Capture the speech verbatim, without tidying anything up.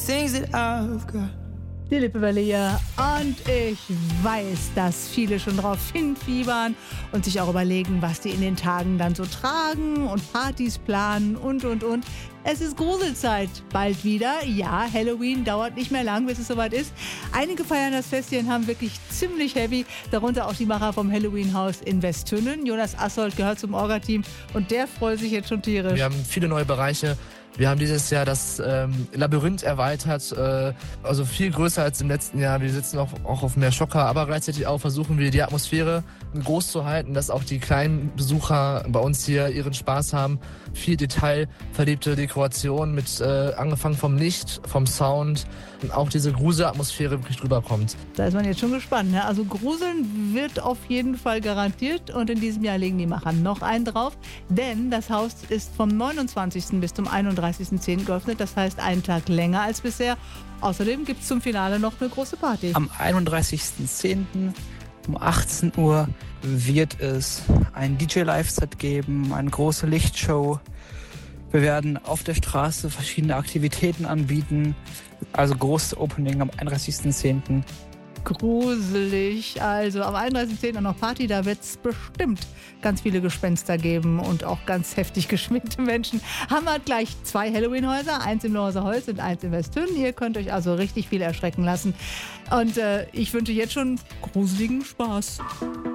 things that I've got. Die Lippe-Welle und ich weiß, dass viele schon drauf hinfiebern und sich auch überlegen, was die in den Tagen dann so tragen und Partys planen und, und, und. Es ist Gruselzeit bald wieder. Ja, Halloween dauert nicht mehr lang, bis es soweit ist. Einige feiern das Fest hier und haben wirklich ziemlich heavy, darunter auch die Macher vom Halloween-Haus in Westtünnen. Jonas Assold gehört zum Orga-Team und der freut sich jetzt schon tierisch. Wir haben viele neue Bereiche. Wir haben dieses Jahr das ähm, Labyrinth erweitert, äh, also viel größer als im letzten Jahr. Wir sitzen auch, auch auf mehr Schocker, aber gleichzeitig auch versuchen wir die Atmosphäre groß zu halten, dass auch die kleinen Besucher bei uns hier ihren Spaß haben. Viel detailverliebte Dekoration mit äh, angefangen vom Licht, vom Sound und auch diese Gruselatmosphäre wirklich drüber kommt. Da ist man jetzt schon gespannt, ne? Also Gruseln wird auf jeden Fall garantiert und in diesem Jahr legen die Macher noch einen drauf, denn das Haus ist vom neunundzwanzigsten bis zum einunddreißigsten zehnten geöffnet, das heißt einen Tag länger als bisher. Außerdem gibt es zum Finale noch eine große Party. Am einunddreißigsten zehnten um achtzehn Uhr wird es ein D J-Live-Set geben, eine große Lichtshow. Wir werden auf der Straße verschiedene Aktivitäten anbieten, also großes Opening am einunddreißigsten zehnten Gruselig. Also am einunddreißigsten zehnten noch Party, da wird es bestimmt ganz viele Gespenster geben und auch ganz heftig geschminkte Menschen. Haben wir gleich zwei Halloween-Häuser, eins im Lohrser Holz und eins in Westtünnen. Ihr könnt euch also richtig viel erschrecken lassen. Und äh, ich wünsche jetzt schon gruseligen Spaß.